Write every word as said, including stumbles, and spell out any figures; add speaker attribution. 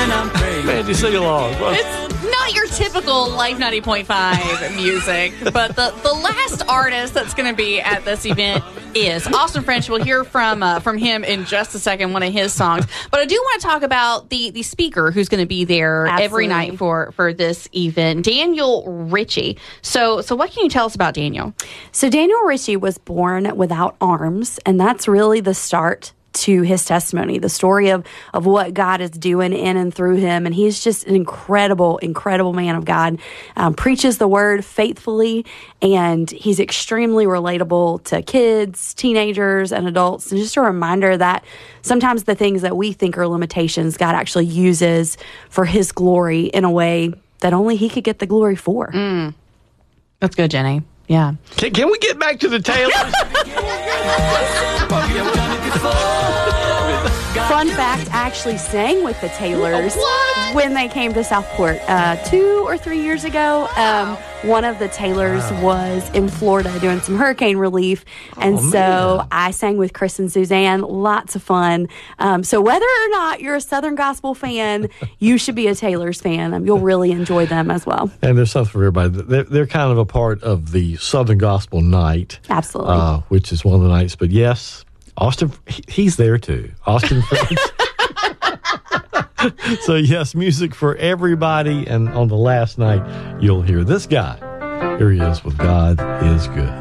Speaker 1: and I'm praying.
Speaker 2: Mandy, sing along.
Speaker 3: It's not your typical Life ninety point five music, but the, the last artist that's going to be at this event is Austin French. We'll hear from uh, from him in just a second, one of his songs. But I do want to talk about the, the speaker who's going to be there
Speaker 4: Absolutely.
Speaker 3: every night for, for this event, Daniel Ritchie. So, so what can you tell us about Daniel?
Speaker 4: So Daniel Ritchie was born without arms, and that's really the start to his testimony, the story of, of what God is doing in and through him. And he's just an incredible, incredible man of God, um, preaches the word faithfully, and he's extremely relatable to kids, teenagers, and adults. And just a reminder that sometimes the things that we think are limitations, God actually uses for his glory in a way that only he could get the glory for.
Speaker 3: Mm. That's good, Jenny. Yeah.
Speaker 2: Can, can we get back to the Taylors?
Speaker 4: Fun fact, I actually sang with the Taylors
Speaker 3: What?
Speaker 4: when they came to Southport uh, two or three years ago. Um, one of the Taylors
Speaker 2: Wow.
Speaker 4: was in Florida doing some hurricane relief, and
Speaker 2: Oh,
Speaker 4: so
Speaker 2: man.
Speaker 4: I sang with Chris and Suzanne. Lots of fun. Um, so whether or not you're a Southern Gospel fan, you should be a Taylors fan. Um, you'll really enjoy them as well.
Speaker 2: And there's something for everybody. They're, they're kind of a part of the Southern Gospel Night.
Speaker 4: Absolutely.
Speaker 2: Uh, which is one of the nights. But yes, Austin, he, he's there too. Austin French. So yes, music for everybody. And on the last night, you'll hear this guy. Here he is with God is Good.